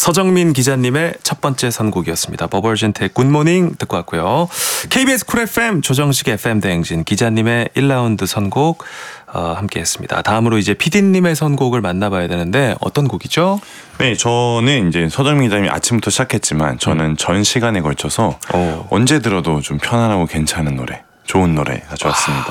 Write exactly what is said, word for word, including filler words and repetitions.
서정민 기자님의 첫 번째 선곡이었습니다. 버벌진트의 굿모닝 듣고 왔고요. 케이비에스 쿨 에프엠 조정식의 에프엠 대행진 기자님의 일 라운드 선곡 어, 함께했습니다. 다음으로 이제 피디님의 선곡을 만나봐야 되는데 어떤 곡이죠? 네, 저는 이제 서정민 기자님이 아침부터 시작했지만 저는 음. 전 시간에 걸쳐서 오. 언제 들어도 좀 편안하고 괜찮은 노래, 좋은 노래 가져왔습니다.